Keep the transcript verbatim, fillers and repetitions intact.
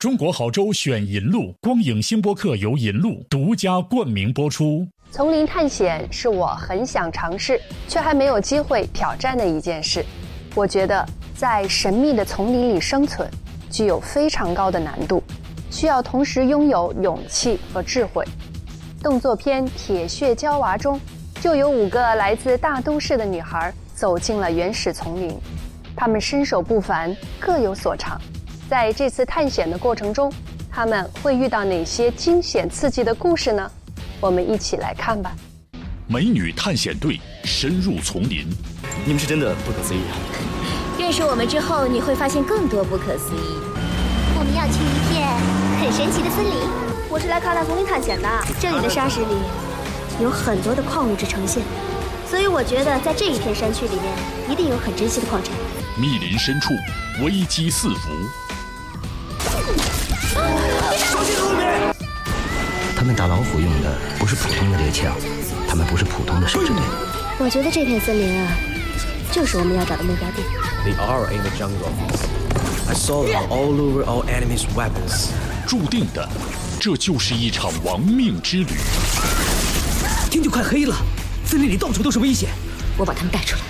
中国好州选银路，光影星播客由银路独家冠名播出。 丛林探险是我很想尝试，却还没有机会挑战的一件事。我觉得在神秘的丛林里生存，具有非常高的难度，需要同时拥有勇气和智慧。动作片《铁血娇娃》中，就有五个来自大都市的女孩走进了原始丛林，她们身手不凡，各有所长。在这次探险的过程中，她们会遇到哪些惊险刺激的故事呢？我们一起来看吧。 美女探险队深入丛林， 你们是真的不可思议啊！ 认识我们之后，你会发现更多不可思议。 我们要去一片很神奇的森林。 我是来看看丛林探险的。这里的沙石里有很多的矿物质呈现，所以我觉得在这一片山区里面，一定有很珍惜的矿产。 密林深处，危机四伏。 他们打老虎用的不是普通的猎枪，他们不是普通的狩猎队。 我觉得这片森林啊，就是我们要找的目标地。 They are in the jungle. I saw them all over all enemies' weapons. 注定的，这就是一场亡命之旅。 天就快黑了，森林里到处都是危险。 我把他们带出来。